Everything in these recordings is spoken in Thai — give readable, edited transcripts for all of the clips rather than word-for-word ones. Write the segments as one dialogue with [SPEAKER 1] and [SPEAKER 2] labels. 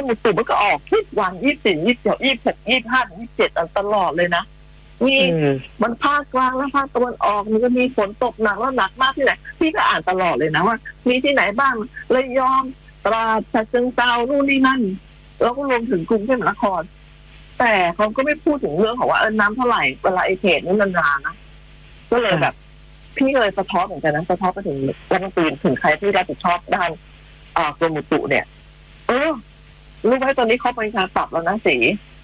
[SPEAKER 1] มอุตุมันก็ออกทุกวัน24 27 26 25 27ตลอดเลยนะมีมันภาคกลางและภาคตะวันออกมันก็มีฝนตกหนักแล้วหนักมากที่ไหนพี่ก็อ่านตลอดเลยนะว่ามีที่ไหนบ้างระยองตราดฉะเชิงเทรานู่นนี่นั่นแล้วก็รวมถึงกรุงเทพมหานครแต่เขาก็ไม่พูดถึงเรื่องของว่าน้ำเท่าไหร่เวลาไอเพจนี้นานๆนะก็เลยแบบพี่เลยสะท้อนเหมือนกันนะสะท้อนไปถึงรัฐมนตรีถึงใครที่รับผิดชอบด้านกรมอุตุเนี่ยรู้ไหมตอนนี้เขาเป็นการปรับแล้วนะสี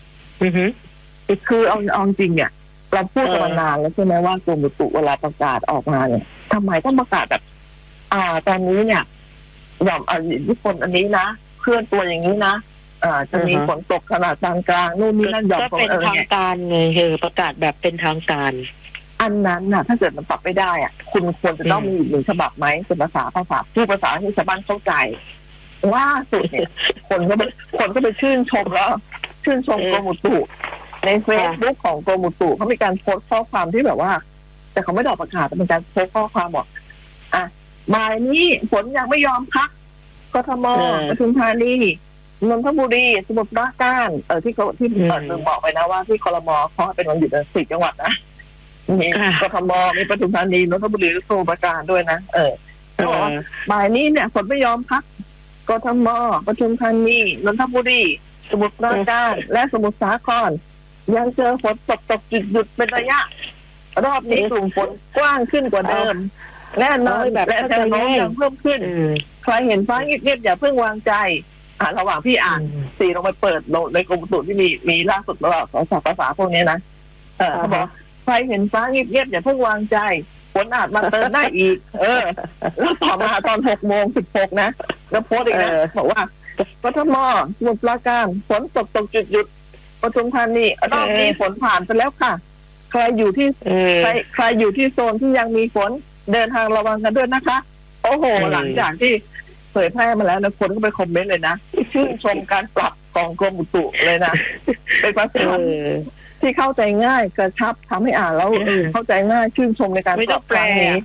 [SPEAKER 1] คือเอาจริงเนี่ยเราพูดกันมานานแล้วใช่ไหมว่ากรมอุตุเวลาประกาศออกมาเนี่ยทำไมต้องประกาศแบบตอนนี้เนี่ยหย่อมอิทธิพลอันนี้นะเคลื่อนตัวอย่างนี้นะจะมีฝนตกขนาดกลางๆนู่นนี่นั่นหย่อม
[SPEAKER 2] ก็เป็นทางการไงประกาศแบบเป็นทางการ
[SPEAKER 1] อันนั้นน่ะถ้าเกิดมันปรับไม่ได้อ่ะคุณควรจะต้องมีอีกหนึ่งฉบับไหมเป็นภาษาที่ชาวบ้านเข้าใจว่าสุดเนี่ยคนก็ไปชื่นชมแล้วชื่นชมกรมอุตุในเฟซบุ๊กของกรมอุตุเขามีการโพสต์ข้อความที่แบบว่าแต่เขาไม่ได้ออกประกาศแต่เป็นการโพสต์ข้อความบอกบ่ายนี้ฝนยังไม่ยอมพักกทมปทุมธานีนนทบุรีสมุทรปราการที่บอกไปนะว่าที่ครม.เขาเป็นวันหยุด4 จังหวัดนะมีกทมมีปทุมธานีนนทบุรีและสมุทรปราการด้วยนะเขาบอกว่าบ่ายนี้เนี่ยฝนไม่ยอมพักกทมปทุมธานีนนทบุรีสมุทรปราการและสมุทรสาครยังเจอฝนตกหยุดเป็นระยะรอบนี้กลุ่มฝนกว้างขึ้นกว่าเดิมแน่นอนแบบและแนวโน้มยังเพิ่มขึ้นใครเห็นฟ้าเงียบๆอย่าเพิ่งวางใจระหว่างพี่อ่านสีลงไปเปิดในกรมอุตุที่มีล่าสุดระหว่างภาษาพวกนี้นะเขาบอกใครเห็นฟ้าเงียบๆอย่าเพิ่งวางใจฝนอาจมาเติมได้อีกแล้วต่อมาตอน6:16นะแล้วโพสต์อีกนะบอกว่ากทมสมุทรปราการฝนตกหยุดปทุมธานีรอบนี้ฝนผ่านไปแล้วค่ะใครอยู่ที่โซนที่ยังมีฝนเดินทางระวังกันด้วยนะคะโอ้โหหลังจากที่เผยแพร่มาแล้วนะคนก็ไปคอมเมนต์เลยนะชื่นชมการปรับของกรมอุตุเลยนะเป็นภาษาที่เข้าใจง่ายกระชับทำให้อ่านแล้วเข้าใจง่ายชื่นชมในการปรับครั้งนี้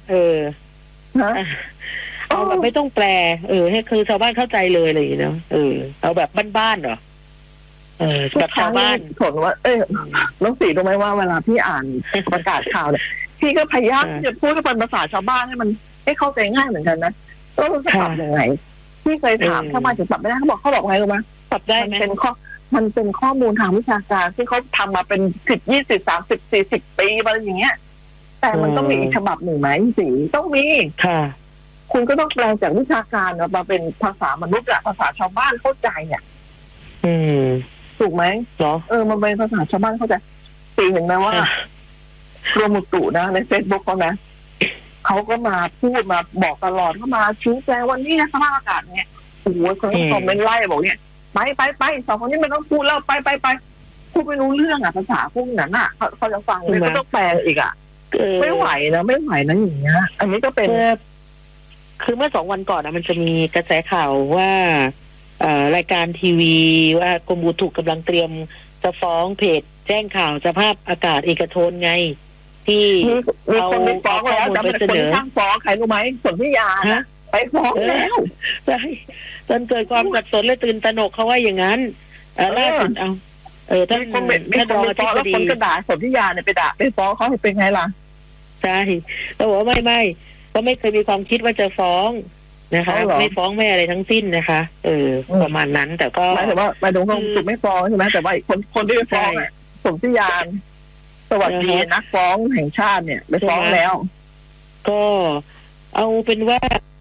[SPEAKER 2] เอาแบบไม่ต้องแปลให้คือชาวบ้านเข้าใจเลยอะไรอย่างเงี้ยเอาแบบบ้านๆเหรอแบบชาวบ้าน
[SPEAKER 1] สนว่าน้องสีรู้ไหมว่าเวลาพี่อ่านประกาศข่าวเนี่ยพี่ก็พยายามจะพูดเป็นภาษาชาวบ้านให้มันให้เข้าใจง่ายเหมือนกันนะก็รู้จะปรับยังไงพี่เคยถามทำไมถึงปรับไม่ได้เขาบอกไงรู้ไหม
[SPEAKER 2] ปรับได้ไหม
[SPEAKER 1] มันเป็นข้อมูลทางวิชาการที่เขาทำมาเป็น10 20 30 40 ปีอะไรอย่างเงี้ยแต่มันต้องมีอีกฉบับหนึ่งไหมสีต้องมี
[SPEAKER 2] ค่ะ
[SPEAKER 1] คุณก็ต้องแปลจากวิชาการมาเป็นภาษามนุษย์ภาษาชาวบ้านเข้าใจเนี่ยถูกไหม
[SPEAKER 2] เหรอ
[SPEAKER 1] มันเป็นภาษาชาวบ้านเข้าใจสีเห็นไหมว่ากรมอุตุนะในเฟซบุ๊กเขานะเขาก็มาพูดมาบอกตลอดเขามาชี้แจงวันนี้นะสภาพอากาศเนี่ยโอ้โหคนคอมเมนต์ไล่บอกเนี่ยไปสองคนนี้ไม่ต้องพูดแล้วไปพูดไม่รู้เรื่องภาษาพวกนั้นเขาจะฟังเลยก็ต้องแปลอีกไม่ไหวนะอย่างเงี้ยอันนี้ก็เป็น
[SPEAKER 2] คือเมื่อ2 วันก่อนมันจะมีกระแสข่าวว่ารายการทีวีว่ากรมอุตุกำลังเตรียมจะฟ้องเพจแจ้งข่าวสภาพอากาศเอกชนไงที่
[SPEAKER 1] เอาข้อมูลไปเสนอทางฟ้องใครรู้ไหมสนธิยาไปฟ้องแล้ว
[SPEAKER 2] ใช่จนเกิดความสับสนและตื่นตระหนกเขาว่าอย่างนั้นล่าสุด
[SPEAKER 1] ท่านรองอธิบดีคนก็ด่าสนธิยาเนี่ยไปฟ้องเขาเป็นไงล่ะ
[SPEAKER 2] ใช่เขาบอกว่าไม่ก็ไม่เคยมีความคิดว่าจะฟ้องนะคะไม่ฟ้องไม่อะไรทั้งสิ้นนะคะประมาณนั้นแต่ก็
[SPEAKER 1] หมายถึงว่าหมายถึงถูกไม่ฟ้องใช่ไหมแต่ว่าคนที่ไปฟ้องสนธิยาสวัสดีนักฟ้องแห่งชาติเนี่ยไปฟ้องแล้ว
[SPEAKER 2] ก็เอาเป็นว่า